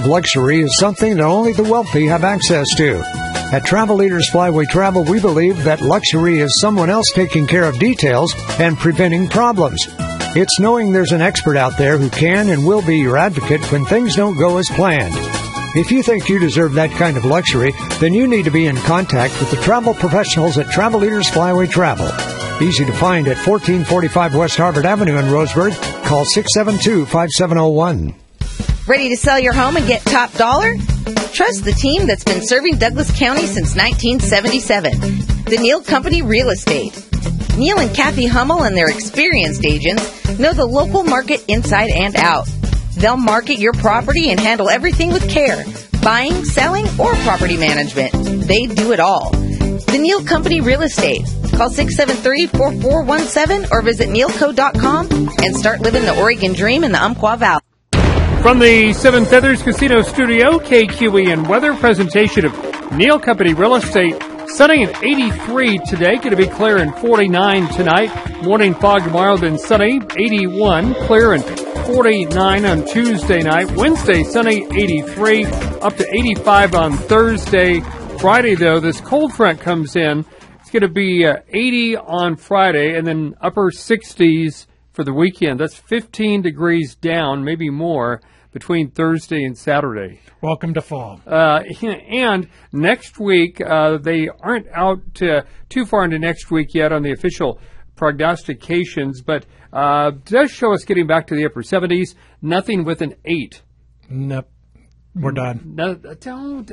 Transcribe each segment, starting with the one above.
of luxury is something that only the wealthy have access to. At Travel Leaders Flyway Travel, we believe that luxury is someone else taking care of details and preventing problems. It's knowing there's an expert out there who can and will be your advocate when things don't go as planned. If you think you deserve that kind of luxury, then you need to be in contact with the travel professionals at Travel Leaders Flyway Travel. Easy to find at 1445 West Harvard Avenue in Roseburg. Call 672-5701. Ready to sell your home and get top dollar? Trust the team that's been serving Douglas County since 1977. The Neal Company Real Estate. Neal and Kathy Hummel and their experienced agents know the local market inside and out. They'll market your property and handle everything with care. Buying, selling, or property management. They do it all. The Neal Company Real Estate. Call 673-4417 or visit nealco.com and start living the Oregon dream in the Umpqua Valley. From the Seven Feathers Casino Studio, KQEN weather presentation of Neal Company Real Estate. Sunny and 83 today, going to be clear and 49 tonight. Morning fog tomorrow, then sunny, 81, clear and 49 on Tuesday night. Wednesday, sunny, 83, up to 85 on Thursday. Friday, though, this cold front comes in. It's going to be 80 on Friday and then upper 60s for the weekend. That's 15 degrees down, maybe more, between Thursday and Saturday. Welcome to fall. And next week, they aren't out too far into next week yet on the official prognostications, but does show us getting back to the upper 70s. Nothing with an 8. Nope. We're done. No, don't.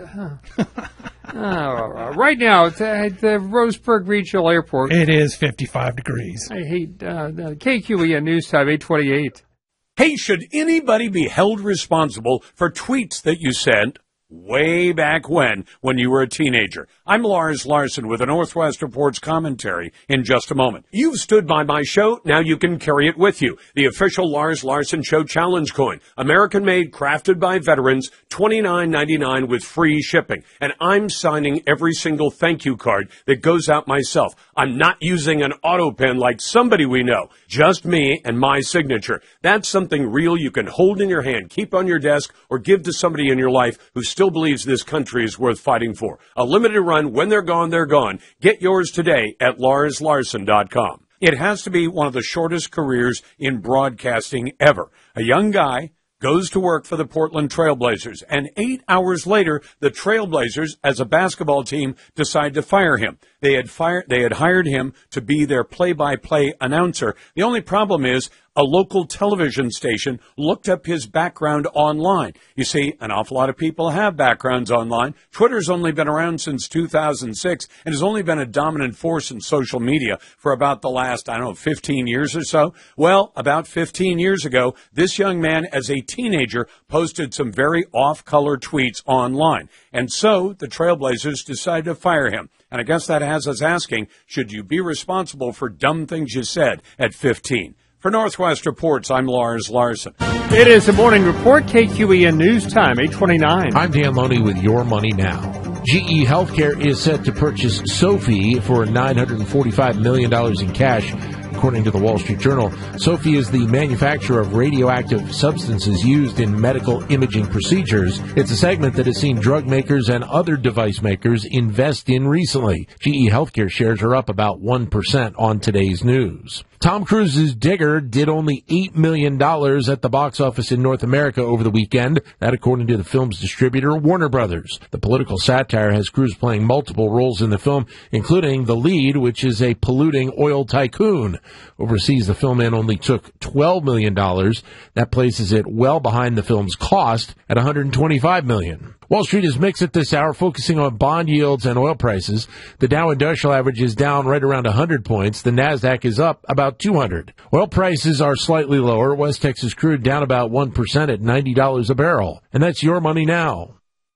Right now, it's at the Roseburg Regional Airport. It is 55 degrees. I hate the KQEN News Time, 828. Hey, should anybody be held responsible for tweets that you sent way back when you were a teenager? I'm Lars Larson with the Northwest Report's commentary in just a moment. You've stood by my show, now you can carry it with you. The official Lars Larson Show Challenge Coin. American-made, crafted by veterans, $29.99 with free shipping. And I'm signing every single thank you card that goes out myself. I'm not using an auto pen like somebody we know. Just me and my signature. That's something real you can hold in your hand, keep on your desk, or give to somebody in your life who still believes this country is worth fighting for. A limited run. When they're gone, they're gone. Get yours today at LarsLarson.com. It has to be one of the shortest careers in broadcasting ever. A young guy goes to work for the Portland Trailblazers, and 8 hours later, the Trailblazers, as a basketball team, decide to fire him. They had hired him to be their play-by-play announcer. The only problem is a local television station looked up his background online. You see, an awful lot of people have backgrounds online. Twitter's only been around since 2006 and has only been a dominant force in social media for about the last, 15 years or so. Well, about 15 years ago, this young man, as a teenager, posted some very off-color tweets online. And so the Trailblazers decided to fire him. And I guess that has us asking, should you be responsible for dumb things you said at 15? For Northwest Reports, I'm Lars Larson. It is a morning report, KQEN News Time, 829. I'm Dan Loney with Your Money Now. GE Healthcare is set to purchase Sophie for $945 million in cash. According to the Wall Street Journal, Sophie is the manufacturer of radioactive substances used in medical imaging procedures. It's a segment that has seen drug makers and other device makers invest in recently. GE Healthcare shares are up about 1% on today's news. Tom Cruise's Digger did only $8 million at the box office in North America over the weekend. That according to the film's distributor, Warner Brothers. The political satire has Cruise playing multiple roles in the film, including the lead, which is a polluting oil tycoon. Overseas, the film only took $12 million. That places it well behind the film's cost at $125 million. Wall Street is mixed at this hour, focusing on bond yields and oil prices. The Dow Industrial Average is down right around 100 points. The Nasdaq is up about 200. Oil prices are slightly lower. West Texas crude down about 1% at $90 a barrel. And that's Your Money Now.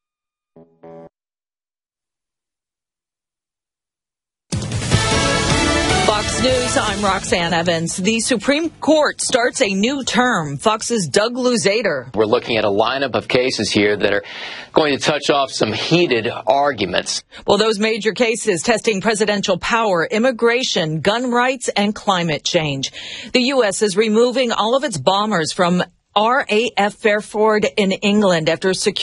Fox News, I'm Roxanne Evans. The Supreme Court starts a new term. Fox's Doug Luzader. We're looking at a lineup of cases here that are going to touch off some heated arguments. Well, those major cases testing presidential power, immigration, gun rights, and climate change. The U.S. is removing all of its bombers from RAF Fairford in England after security